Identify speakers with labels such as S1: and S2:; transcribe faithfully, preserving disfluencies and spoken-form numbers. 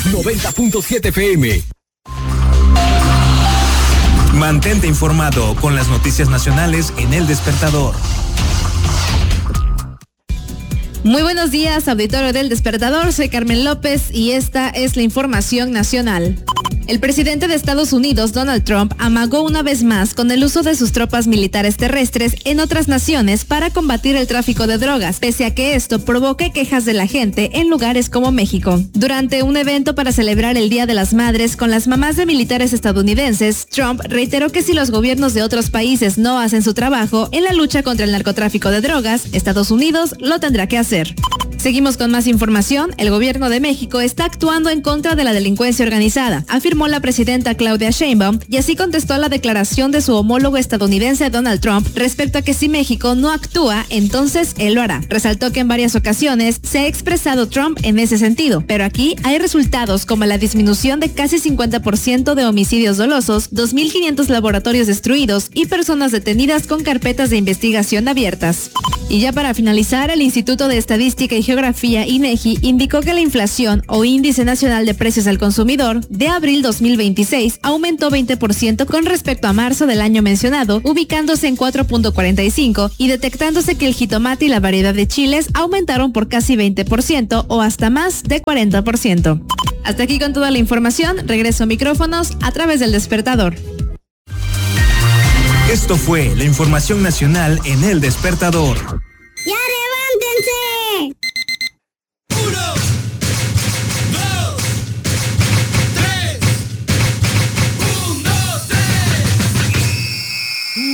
S1: noventa punto siete F M.
S2: Mantente informado con las noticias nacionales en El Despertador.
S3: Muy buenos días, auditorio del Despertador. Soy Carmen López y esta es la información nacional. El presidente de Estados Unidos, Donald Trump, amagó una vez más con el uso de sus tropas militares terrestres en otras naciones para combatir el tráfico de drogas, pese a que esto provoque quejas de la gente en lugares como México. Durante un evento para celebrar el Día de las Madres con las mamás de militares estadounidenses, Trump reiteró que si los gobiernos de otros países no hacen su trabajo en la lucha contra el narcotráfico de drogas, Estados Unidos lo tendrá que hacer. Seguimos con más información. El gobierno de México está actuando en contra de la delincuencia organizada, afirmó la presidenta Claudia Sheinbaum, y así contestó a la declaración de su homólogo estadounidense Donald Trump respecto a que si México no actúa, entonces él lo hará. Resaltó que en varias ocasiones se ha expresado Trump en ese sentido, pero aquí hay resultados como la disminución de casi cincuenta por ciento de homicidios dolosos, dos mil quinientos laboratorios destruidos y personas detenidas con carpetas de investigación abiertas. Y ya para finalizar, el Instituto de Estadística y Geografía, INEGI, indicó que la inflación o Índice Nacional de Precios al Consumidor de abril dos mil veintiséis aumentó veinte por ciento con respecto a marzo del año mencionado, ubicándose en cuatro punto cuarenta y cinco y detectándose que el jitomate y la variedad de chiles aumentaron por casi veinte por ciento o hasta más de cuarenta por ciento. Hasta aquí con toda la información. Regreso a micrófonos a través del Despertador.
S2: Esto fue la información nacional en El Despertador.